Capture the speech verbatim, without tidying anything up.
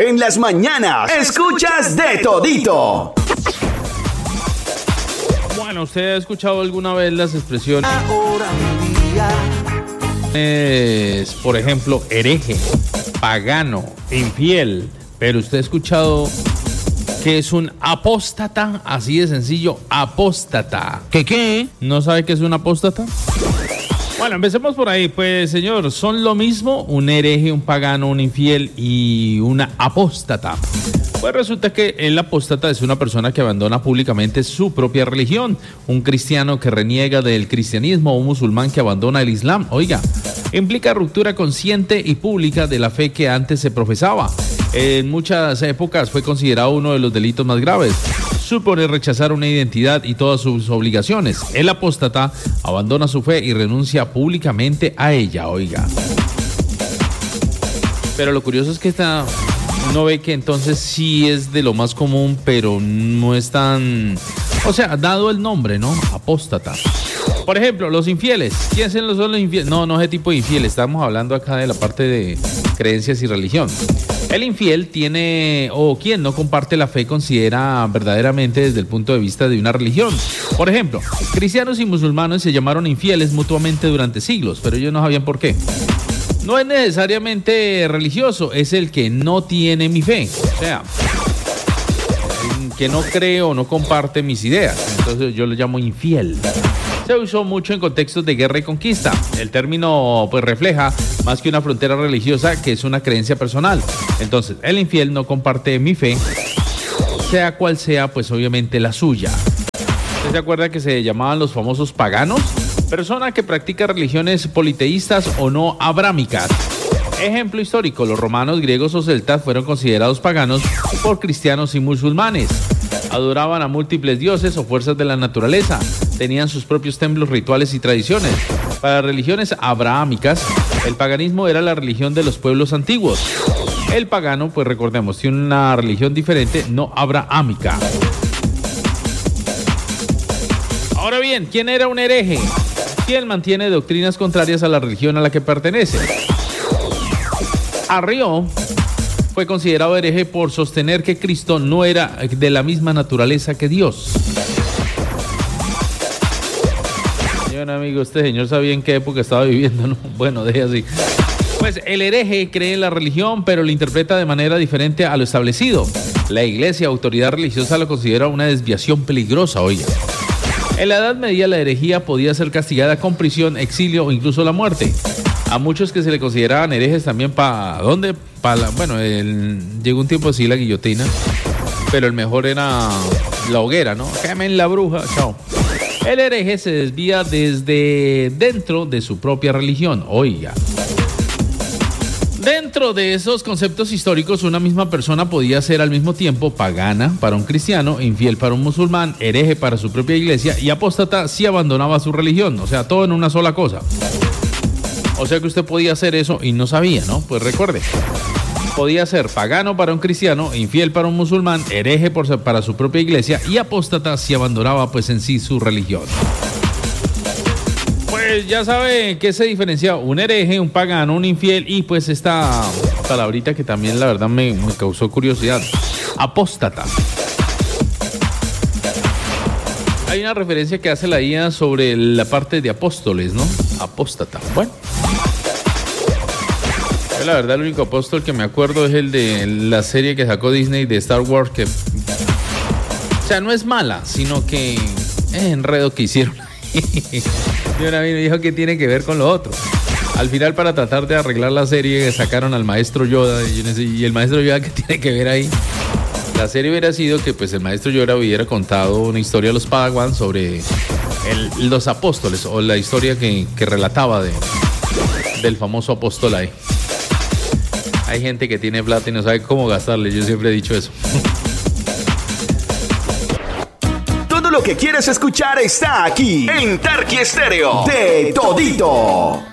En las mañanas escuchas de todito. Bueno, ¿usted ha escuchado alguna vez las expresiones? Ahora mi día. Es, por ejemplo, hereje, pagano, infiel. Pero usted ha escuchado que es un apóstata, así de sencillo, apóstata. ¿Qué qué? ¿No sabe qué es un apóstata? Bueno, empecemos por ahí. Pues, señor, son lo mismo un hereje, un pagano, un infiel y una apóstata. Pues resulta que el apóstata es una persona que abandona públicamente su propia religión, un cristiano que reniega del cristianismo o un musulmán que abandona el islam. Oiga, implica ruptura consciente y pública de la fe que antes se profesaba. En muchas épocas fue considerado uno de los delitos más graves. Supone rechazar una identidad y todas sus obligaciones. El apóstata abandona su fe y renuncia públicamente a ella, oiga. Pero lo curioso es que esta, uno ve que entonces sí es de lo más común, pero no es tan... O sea, dado el nombre, ¿no? Apóstata. Por ejemplo, los infieles. ¿Quiénes son los infieles? No, no es ese tipo de infiel. Estamos hablando acá de la parte de creencias y religión. El infiel tiene, o quien no comparte la fe, considera verdaderamente desde el punto de vista de una religión. Por ejemplo, cristianos y musulmanes se llamaron infieles mutuamente durante siglos, pero ellos no sabían por qué. No es necesariamente religioso, es el que no tiene mi fe. O sea, el que no cree o no comparte mis ideas. Entonces yo lo llamo infiel. Se usó mucho en contextos de guerra y conquista. El término pues refleja más que una frontera religiosa, que es una creencia personal. Entonces, el infiel no comparte mi fe, sea cual sea, pues obviamente la suya. ¿Usted se acuerda que se llamaban los famosos paganos? Persona que practica religiones politeístas o no abrámicas. Ejemplo histórico, los romanos, griegos o celtas fueron considerados paganos por cristianos y musulmanes. Adoraban a múltiples dioses o fuerzas de la naturaleza. Tenían sus propios templos, rituales y tradiciones. Para religiones abrahámicas, el paganismo era la religión de los pueblos antiguos. El pagano, pues recordemos, tiene una religión diferente, no abrahámica. Ahora bien, ¿quién era un hereje? ¿Quién mantiene doctrinas contrarias a la religión a la que pertenece? Arrió fue considerado hereje por sostener que Cristo no era de la misma naturaleza que Dios. Señor amigo, este señor sabía en qué época estaba viviendo, ¿no? Bueno, deje así. Pues el hereje cree en la religión, pero lo interpreta de manera diferente a lo establecido. La iglesia, autoridad religiosa, lo considera una desviación peligrosa, oiga. En la Edad Media, la herejía podía ser castigada con prisión, exilio o incluso la muerte. A muchos que se le consideraban herejes también para... ¿Dónde? Para bueno, el, llegó un tiempo así la guillotina, pero el mejor era la hoguera, ¿no? Quemen la bruja, chao. El hereje se desvía desde dentro de su propia religión, oiga. Dentro de esos conceptos históricos, una misma persona podía ser al mismo tiempo pagana para un cristiano, infiel para un musulmán, hereje para su propia iglesia y apóstata si abandonaba su religión, o sea, todo en una sola cosa. O sea que usted podía hacer eso y no sabía, ¿no? Pues recuerde, podía ser pagano para un cristiano, infiel para un musulmán, hereje por, para su propia iglesia y apóstata si abandonaba pues en sí su religión. Pues ya sabe qué se diferencia un hereje, un pagano, un infiel y pues esta palabrita que también la verdad me, me causó curiosidad, apóstata. Hay una referencia que hace la I A sobre la parte de apóstoles, ¿no? Apóstata. Bueno. Yo la verdad el único apóstol que me acuerdo es el de la serie que sacó Disney de Star Wars, que... O sea, no es mala, sino que es enredo que hicieron. Y una vez me dijo que tiene que ver con lo otro. Al final, para tratar de arreglar la serie, sacaron al maestro Yoda. Y el maestro Yoda, ¿qué tiene que ver ahí? La serie hubiera sido que pues el maestro Yoda hubiera contado una historia de los Padawan sobre el, los apóstoles, o la historia que, que relataba de, del famoso apóstol ahí. Hay gente que tiene plata y no sabe cómo gastarle. Yo siempre he dicho eso. Todo lo que quieres escuchar está aquí en Tarqui Estéreo de Todito.